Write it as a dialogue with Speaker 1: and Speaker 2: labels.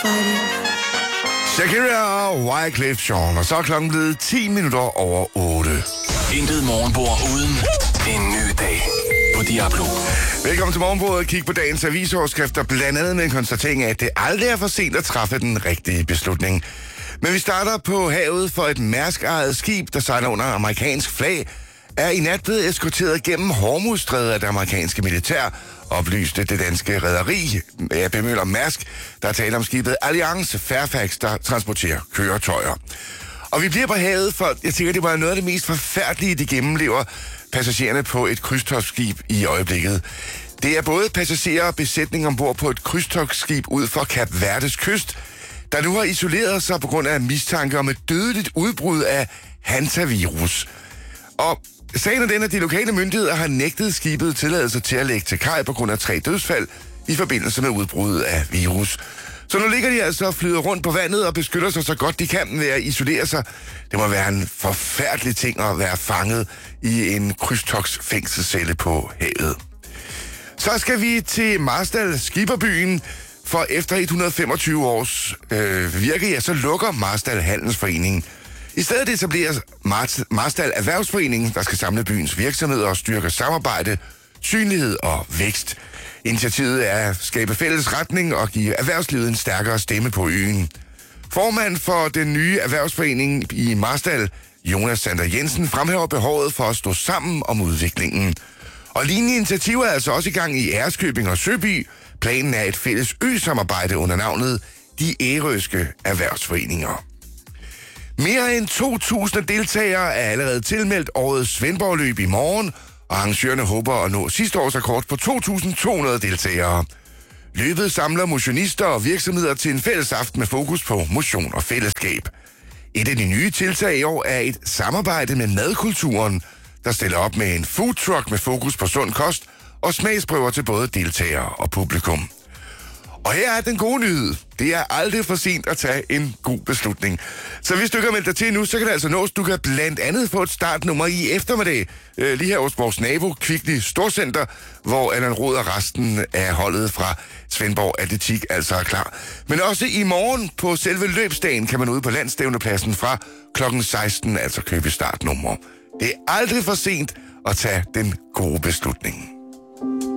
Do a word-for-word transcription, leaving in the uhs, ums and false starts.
Speaker 1: fighting.
Speaker 2: Shakira og Wyclef Jean, og så er klokken blevet ti minutter over otte.
Speaker 3: Intet morgenbord uden en ny dag på Diablo.
Speaker 2: Velkommen til morgenbordet. Kig på dagens avisoverskrifter, blandt andet med en konstatering af, at det aldrig er for sent at træffe den rigtige beslutning. Men vi starter på havet, for et Mærsk-ejet skib, der sejler under amerikansk flag, er i nat blevet eskorteret gennem Hormuzstrædet af det amerikanske militær, oplyste det danske rederi A P Møller Mærsk, der taler om skibet Alliance Fairfax, der transporterer køretøjer. Og vi bliver på havet, for jeg tænker, det var noget af det mest forfærdelige, de gennemlever passagererne på et krydstogtskib i øjeblikket. Det er både passagerer og besætning ombord på et krydstogtskib ud for Kap Verdes kyst, der nu har isoleret sig på grund af mistanke om et dødeligt udbrud af hantavirus. Og sagen er den, at de lokale myndigheder har nægtet skibet tilladelse til at lægge til kaj på grund af tre dødsfald i forbindelse med udbruddet af virus. Så nu ligger de altså og flyder rundt på vandet og beskytter sig så godt de kan ved at isolere sig. Det må være en forfærdelig ting at være fanget i en krydstogtsfængselscelle på havet. Så skal vi til Marstal, skipperbyen, for efter et hundrede og femogtyve års øh, virke, ja, så lukker Marstal Handelsforeningen. I stedet etableres Marstal Erhvervsforeningen, der skal samle byens virksomheder og styrke samarbejde, synlighed og vækst. Initiativet er at skabe fælles retning og give erhvervslivet en stærkere stemme på øen. Formand for den nye erhvervsforening i Marstal, Jonas Sander Jensen, fremhæver behovet for at stå sammen om udviklingen. Og lignende initiativer er altså også i gang i Ærøskøbing og Søby. Planen er et fælles ø-samarbejde under navnet De Ærøske Erhvervsforeninger. Mere end to tusind deltagere er allerede tilmeldt årets Svendborg-løb i morgen, og arrangørerne håber at nå sidste års rekord på to tusind to hundrede deltagere. Løbet samler motionister og virksomheder til en fælles aften med fokus på motion og fællesskab. Et af de nye tiltag i år er et samarbejde med madkulturen, der stiller op med en food truck med fokus på sund kost og smagsprøver til både deltagere og publikum. Og her er den gode nyhed. Det er aldrig for sent at tage en god beslutning. Så hvis du ikke har meldt dig til nu, så kan det altså nås. Du kan blandt andet få et startnummer i eftermiddag, øh, lige her hos vores nabo, Kvickly Storcenter, hvor Allan Rod og resten af holdet fra Svendborg Atletik altså er klar. Men også i morgen på selve løbsdagen kan man ude på Landsstævnepladsen fra klokken seksten altså købe startnummer. Det er aldrig for sent at tage den gode beslutning.